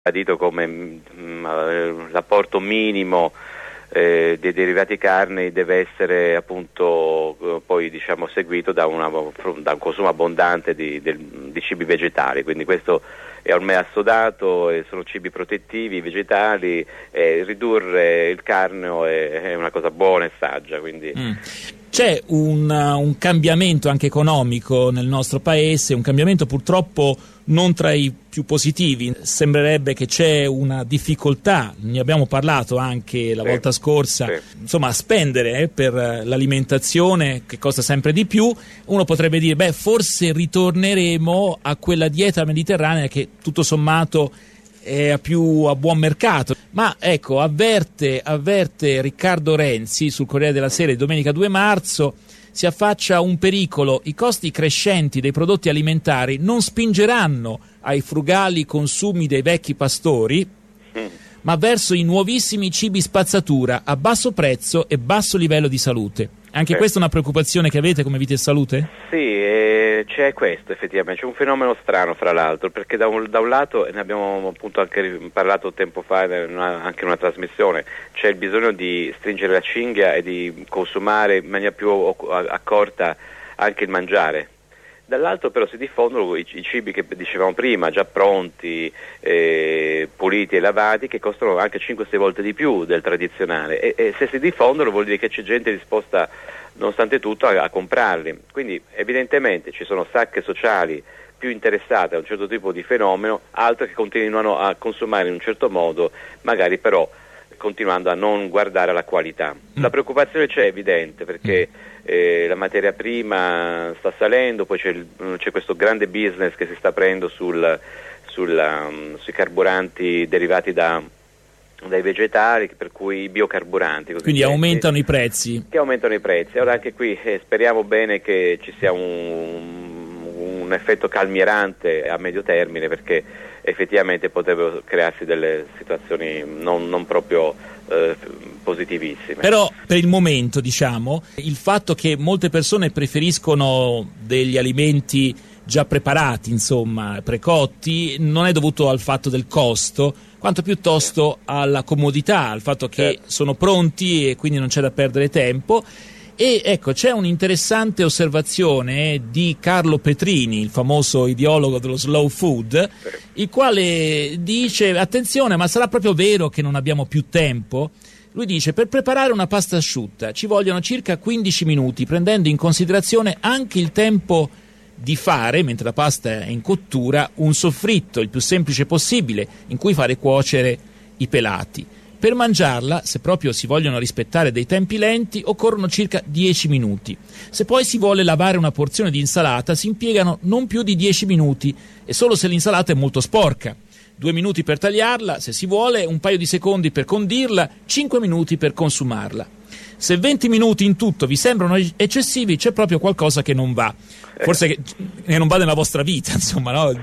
ribadito come l'apporto minimo dei derivati carne deve essere appunto poi seguito da un consumo abbondante di cibi vegetali, quindi questo è ormai assodato, sono cibi protettivi vegetali, ridurre il carneo è una cosa buona e saggia, quindi. C'è un cambiamento anche economico nel nostro paese, un cambiamento purtroppo non tra i più positivi. Sembrerebbe che c'è una difficoltà, ne abbiamo parlato anche la volta scorsa, insomma, a spendere per l'alimentazione, che costa sempre di più. Uno potrebbe dire, forse ritorneremo a quella dieta mediterranea che tutto sommato è a buon mercato. Ma ecco, avverte Riccardo Renzi sul Corriere della Sera di domenica 2 marzo, si affaccia un pericolo: i costi crescenti dei prodotti alimentari non spingeranno ai frugali consumi dei vecchi pastori, ma verso i nuovissimi cibi spazzatura a basso prezzo e basso livello di salute. Anche questa è una preoccupazione che avete come Vita e Salute? Sì, c'è questo effettivamente, c'è un fenomeno strano fra l'altro, perché da un lato, ne abbiamo appunto anche parlato tempo fa anche in una trasmissione, c'è il bisogno di stringere la cinghia e di consumare in maniera più accorta anche il mangiare. Dall'altro però si diffondono i cibi che dicevamo prima, già pronti, puliti e lavati, che costano anche 5-6 volte di più del tradizionale, e se si diffondono vuol dire che c'è gente disposta nonostante tutto a comprarli. Quindi evidentemente ci sono sacche sociali più interessate a un certo tipo di fenomeno, altre che continuano a consumare in un certo modo, magari però continuando a non guardare alla qualità. La preoccupazione c'è, evidente, perché la materia prima sta salendo, poi c'è questo grande business che si sta aprendo sui carburanti derivati dai vegetali, per cui i biocarburanti. Quindi aumentano i prezzi. Che aumentano i prezzi. Allora anche qui speriamo bene che ci sia un effetto calmierante a medio termine, perché effettivamente potrebbero crearsi delle situazioni non proprio positivissime. Però per il momento, il fatto che molte persone preferiscono degli alimenti già preparati, precotti, non è dovuto al fatto del costo, quanto piuttosto alla comodità, al fatto che sono pronti e quindi non c'è da perdere tempo. E ecco, c'è un'interessante osservazione di Carlo Petrini, il famoso ideologo dello slow food, il quale dice: attenzione, ma sarà proprio vero che non abbiamo più tempo? Lui dice: per preparare una pasta asciutta ci vogliono circa 15 minuti, prendendo in considerazione anche il tempo di fare, mentre la pasta è in cottura, un soffritto il più semplice possibile in cui fare cuocere i pelati. Per mangiarla, se proprio si vogliono rispettare dei tempi lenti, occorrono circa 10 minuti. Se poi si vuole lavare una porzione di insalata, si impiegano non più di 10 minuti, e solo se l'insalata è molto sporca. 2 minuti per tagliarla, se si vuole, un paio di secondi per condirla, 5 minuti per consumarla. Se 20 minuti in tutto vi sembrano eccessivi, c'è proprio qualcosa che non va. Forse che non va nella vostra vita, no?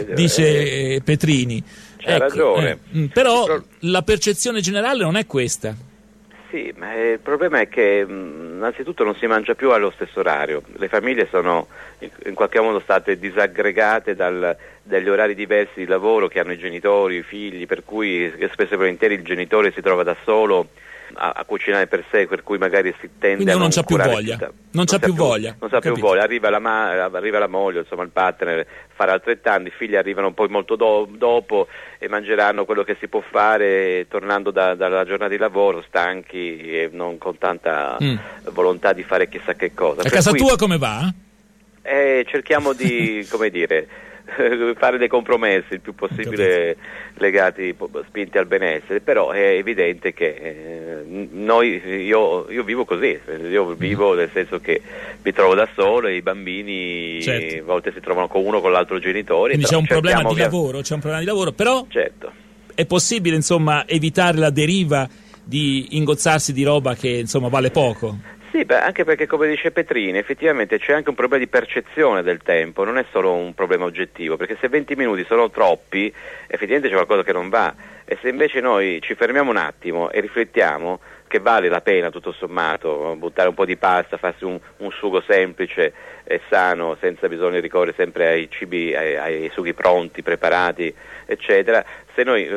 Dice Petrini. C'ha ragione. Però la percezione generale non è questa. Sì, ma il problema è che innanzitutto non si mangia più allo stesso orario. Le famiglie sono in qualche modo state disaggregate dagli orari diversi di lavoro che hanno i genitori, i figli, per cui spesso e volentieri il genitore si trova da solo a cucinare per sé, per cui magari si tende quindi a non c'ha più voglia. Non c'ha più voglia. Arriva la moglie, il partner, farà altrettanto, i figli arrivano poi molto dopo e mangeranno quello che si può fare, tornando dalla giornata di lavoro stanchi e non con tanta volontà di fare chissà che cosa. A casa tua come va? Cerchiamo di, fare dei compromessi il più possibile legati, spinti al benessere, però è evidente che io vivo così, io vivo nel senso che mi trovo da solo e i bambini a volte si trovano con uno o con l'altro genitore. Quindi c'è un problema di lavoro, però è possibile evitare la deriva di ingozzarsi di roba che vale poco. Sì, Sì, beh, anche perché come dice Petrini effettivamente c'è anche un problema di percezione del tempo, non è solo un problema oggettivo, perché se 20 minuti sono troppi effettivamente c'è qualcosa che non va, e se invece noi ci fermiamo un attimo e riflettiamo che vale la pena tutto sommato buttare un po' di pasta, farsi un sugo semplice e sano senza bisogno di ricorrere sempre ai cibi, ai sughi pronti, preparati eccetera, se noi